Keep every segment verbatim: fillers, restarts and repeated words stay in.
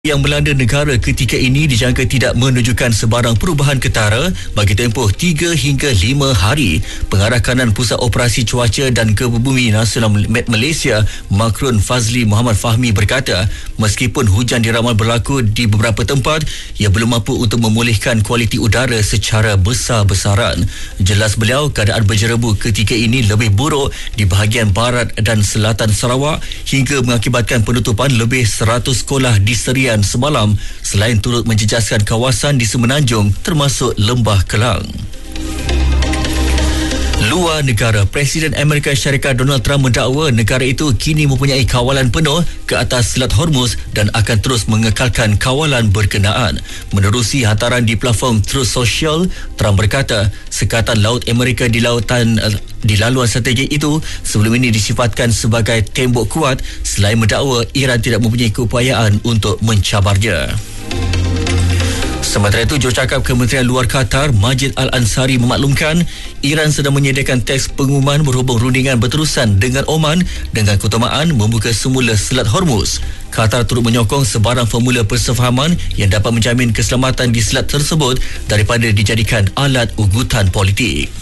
yang melanda negara ketika ini dijangka tidak menunjukkan sebarang perubahan ketara bagi tempoh tiga hingga lima hari. Pengarah kanan Pusat Operasi Cuaca dan Kebumi Nasional Malaysia, Makrun Fazli Muhammad Fahmi berkata, meskipun hujan diramal berlaku di beberapa tempat, ia belum mampu untuk memulihkan kualiti udara secara besar-besaran. Jelas beliau, keadaan berjerebu ketika ini lebih buruk di bahagian barat dan selatan Sarawak hingga mengakibatkan penutupan lebih seratus sekolah di Serian semalam, selain turut menjejaskan kawasan di Semenanjung termasuk Lembah Kelang. Luar negara, Presiden Amerika Syarikat Donald Trump mendakwa negara itu kini mempunyai kawalan penuh ke atas Selat Hormuz dan akan terus mengekalkan kawalan berkenaan. Menerusi hantaran di platform Truth Social, Trump berkata sekatan laut Amerika di lautan di laluan strategik itu sebelum ini disifatkan sebagai tembok kuat, selain mendakwa Iran tidak mempunyai keupayaan untuk mencabarnya. Sementara itu, jurucakap Kementerian Luar Qatar, Majid Al-Ansari memaklumkan Iran sedang menyediakan teks pengumuman berhubung rundingan berterusan dengan Oman dengan keutamaan membuka semula Selat Hormuz. Qatar turut menyokong sebarang formula persefahaman yang dapat menjamin keselamatan di selat tersebut daripada dijadikan alat ugutan politik.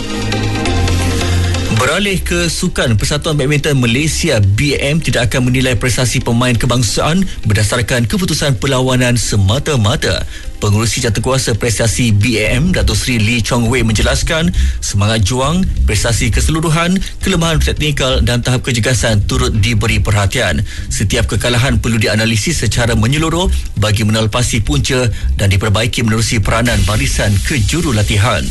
Beralih ke sukan, Persatuan Badminton Malaysia B A M tidak akan menilai prestasi pemain kebangsaan berdasarkan keputusan perlawanan semata-mata. Pengerusi Jawatankuasa Prestasi B A M, Datuk Seri Lee Chong Wei menjelaskan semangat juang, prestasi keseluruhan, kelemahan teknikal dan tahap kejegasan turut diberi perhatian. Setiap kekalahan perlu dianalisis secara menyeluruh bagi menelepasi punca dan diperbaiki menerusi peranan barisan kejurulatihan.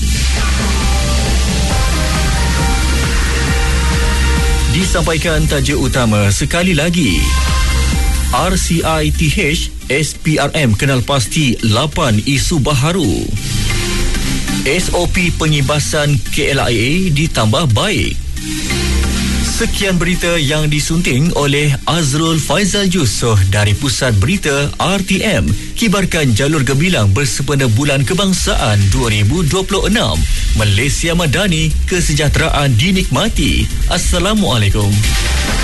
Disampaikan tajuk utama sekali lagi. R C I T H S P R M kenal pasti lapan isu baharu. S O P pengibasan K L I A ditambah baik. Sekian berita yang disunting oleh Azrul Faizal Yusof dari Pusat Berita R T M. Kibarkan jalur gemilang bersempena Bulan Kebangsaan dua ribu dua puluh enam. Malaysia Madani, kesejahteraan dinikmati. Assalamualaikum.